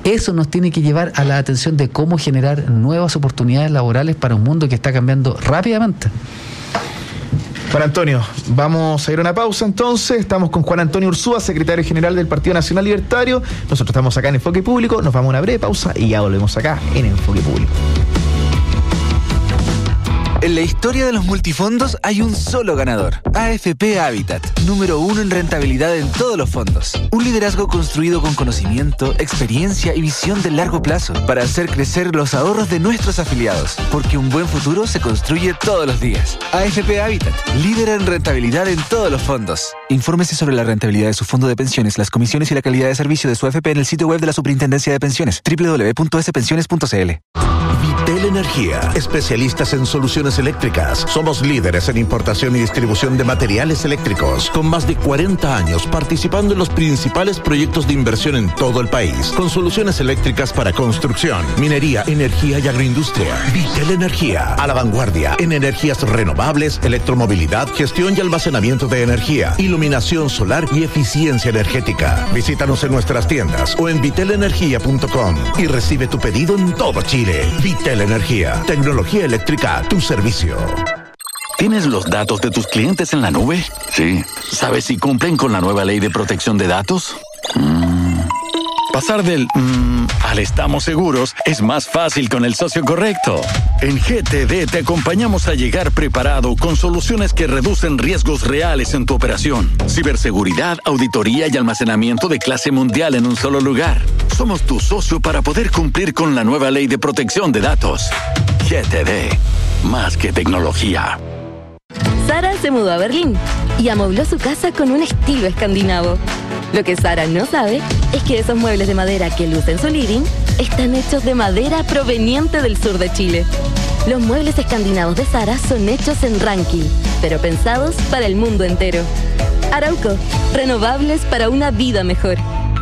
Eso nos tiene que llevar a la atención de cómo generar nuevas oportunidades laborales para un mundo que está cambiando rápidamente. Juan Antonio, vamos a ir a una pausa entonces. Estamos con Juan Antonio Urzúa, secretario general del Partido Nacional Libertario. Nosotros estamos acá en Enfoque Público, nos vamos a una breve pausa y ya volvemos acá en Enfoque Público. En la historia de los multifondos hay un solo ganador, AFP Habitat, número 1 en rentabilidad en todos los fondos. Un liderazgo construido con conocimiento, experiencia y visión de largo plazo para hacer crecer los ahorros de nuestros afiliados, porque un buen futuro se construye todos los días. AFP Habitat, líder en rentabilidad en todos los fondos. Infórmese sobre la rentabilidad de su fondo de pensiones, las comisiones y la calidad de servicio de su AFP en el sitio web de la Superintendencia de Pensiones, www.spensiones.cl. Vitel Energía, especialistas en soluciones eléctricas. Somos líderes en importación y distribución de materiales eléctricos, con más de 40 años participando en los principales proyectos de inversión en todo el país, con soluciones eléctricas para construcción, minería, energía y agroindustria. Vitel Energía, a la vanguardia en energías renovables, electromovilidad, gestión y almacenamiento de energía, iluminación solar y eficiencia energética. Visítanos en nuestras tiendas o en vitelenergia.com y recibe tu pedido en todo Chile. Vitel Energía, tecnología eléctrica a tu servicio. ¿Tienes los datos de tus clientes en la nube? Sí. ¿Sabes si cumplen con la nueva ley de protección de datos? Pasar del al estamos seguros es más fácil con el socio correcto. En GTD te acompañamos a llegar preparado con soluciones que reducen riesgos reales en tu operación. Ciberseguridad, auditoría y almacenamiento de clase mundial en un solo lugar. Somos tu socio para poder cumplir con la nueva ley de protección de datos. GTD, más que tecnología. Sara se mudó a Berlín y amobló su casa con un estilo escandinavo. Lo que Sara no sabe es que esos muebles de madera que luce en su living están hechos de madera proveniente del sur de Chile. Los muebles escandinavos de Sara son hechos en Rankin, pero pensados para el mundo entero. Arauco, renovables para una vida mejor.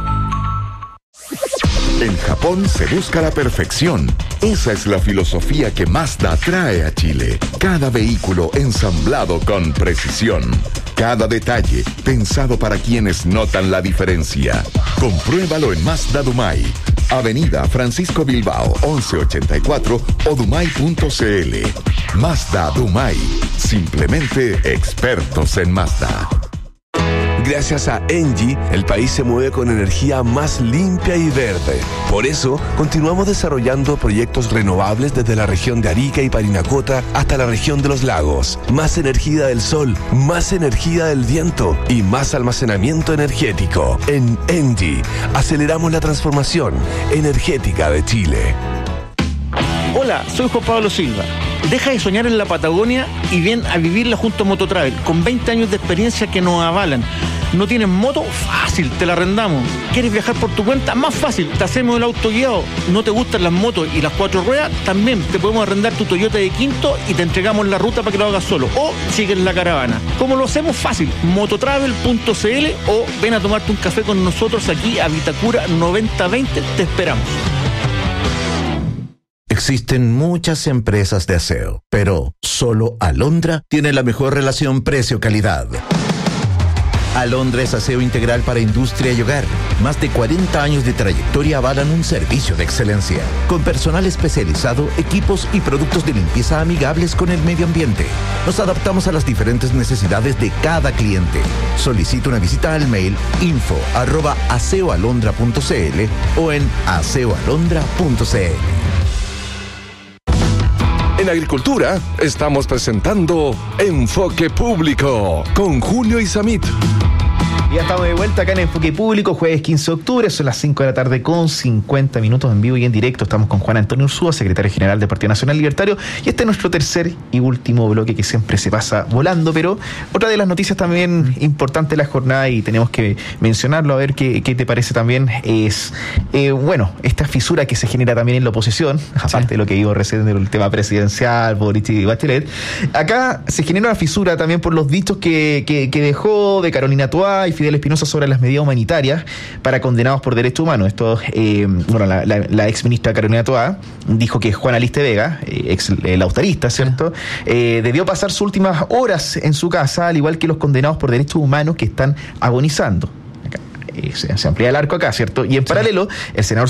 En Japón se busca la perfección. Esa es la filosofía que Mazda trae a Chile. Cada vehículo ensamblado con precisión. Cada detalle pensado para quienes notan la diferencia. Compruébalo en Mazda Dumay. Avenida Francisco Bilbao, 1184 o dumay.cl. Mazda Dumay. Simplemente expertos en Mazda. Gracias a Engie, el país se mueve con energía más limpia y verde. Por eso, continuamos desarrollando proyectos renovables desde la región de Arica y Parinacota hasta la región de los lagos. Más energía del sol, más energía del viento y más almacenamiento energético. En Engie, aceleramos la transformación energética de Chile. Hola, soy Juan Pablo Silva. Deja de soñar en la Patagonia y ven a vivirla junto a Mototravel, con 20 años de experiencia que nos avalan. ¿No tienes moto? Fácil, te la arrendamos. ¿Quieres viajar por tu cuenta? Más fácil, te hacemos el auto guiado. ¿No te gustan las motos y las 4 ruedas? También te podemos arrendar tu Toyota de quinto y te entregamos la ruta para que lo hagas solo. O sigues la caravana. ¿Cómo lo hacemos? Fácil, mototravel.cl o ven a tomarte un café con nosotros aquí a Vitacura 9020. Te esperamos. Existen muchas empresas de aseo, pero solo Alondra tiene la mejor relación precio-calidad. Alondra es aseo integral para industria y hogar. Más de 40 años de trayectoria avalan un servicio de excelencia, con personal especializado, equipos y productos de limpieza amigables con el medio ambiente. Nos adaptamos a las diferentes necesidades de cada cliente. Solicita una visita al mail info@aseoalondra.cl o en aseoalondra.cl. En Agricultura estamos presentando Enfoque Público con Julio Isamit. Ya estamos de vuelta acá en Enfoque Público, jueves 15 de octubre, son las 5 de la tarde con 50 minutos en vivo y en directo. Estamos con Juan Antonio Urzúa, secretario general del Partido Nacional Libertario, y este es nuestro tercer y último bloque que siempre se pasa volando, pero otra de las noticias también importantes de la jornada, y tenemos que mencionarlo, a ver qué te parece también, es, esta fisura que se genera también en la oposición, aparte de lo que digo recién del tema presidencial, Boric y Bachelet. Acá se genera una fisura también por los dichos que dejó de Carolina Toá y Fidel Espinosa sobre las medidas humanitarias para condenados por derechos humanos. Esto, la ex ministra Carolina Toá dijo que Juan Aliste Vega, ex lautarista, ¿cierto? Debió pasar sus últimas horas en su casa, al igual que los condenados por derechos humanos que están agonizando. Se amplía el arco acá, ¿cierto? Y en paralelo, el senador